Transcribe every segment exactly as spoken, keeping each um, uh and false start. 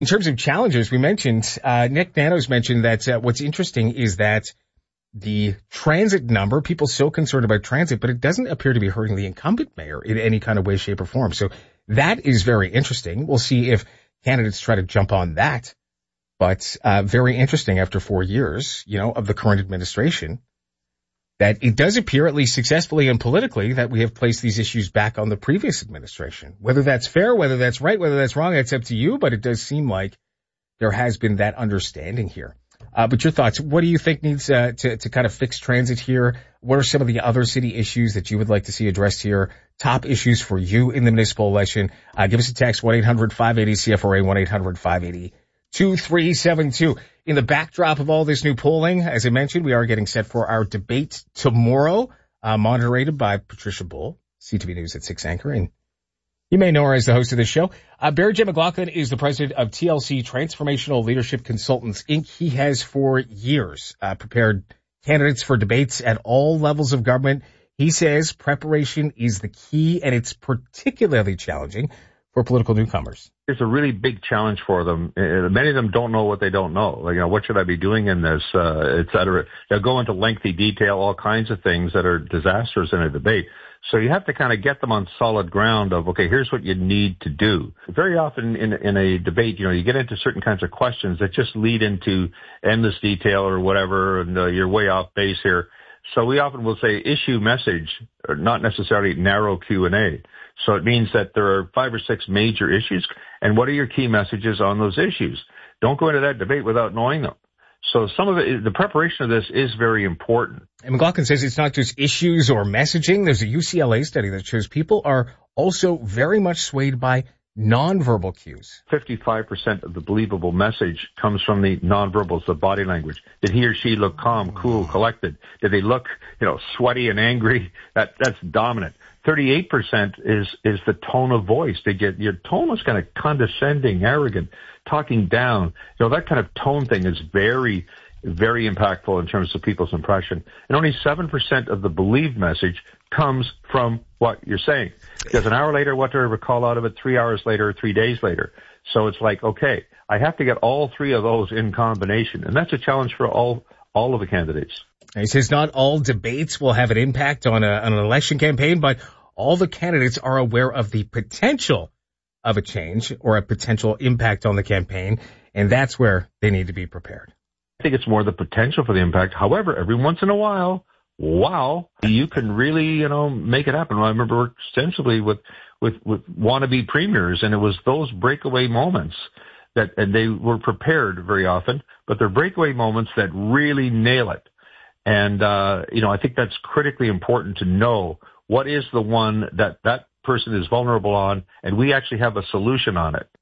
In terms of challenges, we mentioned, uh, Nick Nanos mentioned that uh, what's interesting is that the transit number, people so concerned about transit, but it doesn't appear to be hurting the incumbent mayor in any kind of way, shape, or form. So that is very interesting. We'll see if candidates try to jump on that. But uh, very interesting after four years, you know, of the current administration, that it does appear, at least successfully and politically, that we have placed these issues back on the previous administration. Whether that's fair, whether that's right, whether that's wrong, it's up to you, but it does seem like there has been that understanding here. Uh, but your thoughts, what do you think needs uh, to, to kind of fix transit here? What are some of the other city issues that you would like to see addressed here? Top issues for you in the municipal election? Uh, give us a text, one eight hundred five eight zero C F R A, one eight hundred five eight zero two three seven two. In the backdrop of all this new polling, as I mentioned, we are getting set for our debate tomorrow, uh, moderated by Patricia Bull, C T V News at six anchor. And you may know her as the host of this show. Uh, Barry J. McLaughlin is the president of T L C Transformational Leadership Consultants, Incorporated. He has for years uh, prepared candidates for debates at all levels of government. He says preparation is the key, and it's particularly challenging for political newcomers. It's a really big challenge for them. Uh, many of them don't know what they don't know. Like, you know, what should I be doing in this, uh, et cetera. They'll go into lengthy detail, all kinds of things that are disastrous in a debate. So you have to kind of get them on solid ground of, okay, here's what you need to do. Very often in, in a debate, you know, you get into certain kinds of questions that just lead into endless detail or whatever, and uh, you're way off base here. So we often will say issue message, or not necessarily narrow Q and A. So it means that there are five or six major issues, and what are your key messages on those issues? Don't go into that debate without knowing them. So some of it, the preparation of this is very important. And McLaughlin says it's not just issues or messaging. There's a U C L A study that shows people are also very much swayed by nonverbal cues. fifty-five percent of the believable message comes from the nonverbals, the body language. Did he or she look calm, cool, collected? Did they look, you know, sweaty and angry? That, that's dominant. thirty-eight percent is, is the tone of voice. They get, your tone was kind of condescending, arrogant, talking down. You know, that kind of tone thing is very, very impactful in terms of people's impression. And only seven percent of the believed message comes from what you're saying. Because an hour later, what do I recall out of it? Three hours later, three days later. So it's like, okay, I have to get all three of those in combination. And that's a challenge for all, all of the candidates. He says not all debates will have an impact on, a, on an election campaign, but all the candidates are aware of the potential of a change or a potential impact on the campaign, and that's where they need to be prepared. I think it's more the potential for the impact. However, every once in a while, wow, you can really, you know, make it happen. I remember worked extensively with, with, with wannabe premiers, and it was those breakaway moments that, and they were prepared very often, but they're breakaway moments that really nail it. And, uh, you know, I think that's critically important to know what is the one that that person is vulnerable on, and we actually have a solution on it.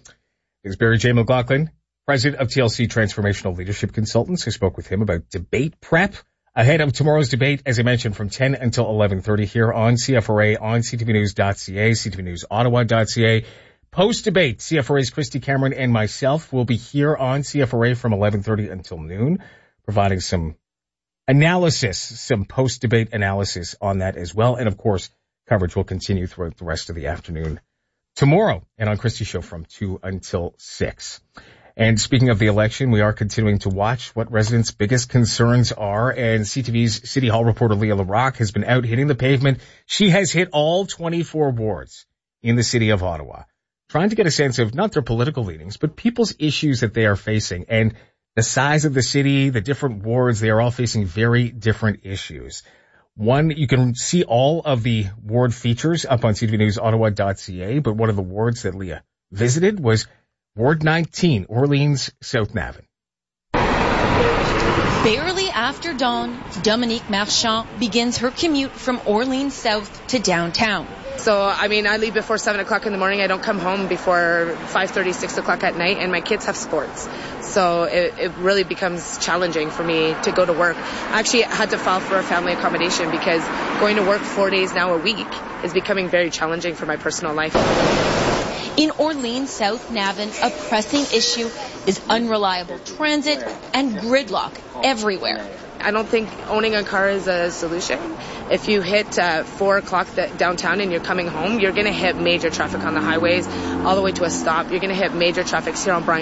It's Barry J. McLaughlin, president of T L C Transformational Leadership Consultants. I spoke with him about debate prep ahead of tomorrow's debate, as I mentioned, from ten until eleven thirty here on C F R A, on C T V news dot C A, C T V News Ottawa dot C A. Post-debate, C F R A's Christy Cameron and myself will be here on C F R A from eleven thirty until noon, providing some analysis, some post-debate analysis on that as well. And, of course, coverage will continue throughout the rest of the afternoon tomorrow and on Christie's show from two until six. And speaking of the election, we are continuing to watch what residents' biggest concerns are. And C T V's City Hall reporter Leah LaRocque has been out hitting the pavement. She has hit all twenty-four wards in the city of Ottawa, trying to get a sense of not their political leanings, but people's issues that they are facing. And the size of the city, the different wards, they are all facing very different issues. One, you can see all of the ward features up on C T V News Ottawa dot C A, but one of the wards that Leah visited was Ward nineteen, Orleans South Navan. Barely after dawn, Dominique Marchand begins her commute from Orleans South to downtown. So, I mean, I leave before seven o'clock in the morning. I don't come home before five thirty, six o'clock at night, and my kids have sports. So it, it really becomes challenging for me to go to work. I actually had to file for a family accommodation because going to work four days now a week is becoming very challenging for my personal life. In Orleans South Navan, a pressing issue is unreliable transit and gridlock everywhere. I don't think owning a car is a solution. If you hit uh, four o'clock downtown and you're coming home, you're going to hit major traffic on the highways all the way to a stop. You're going to hit major traffic here on Bryant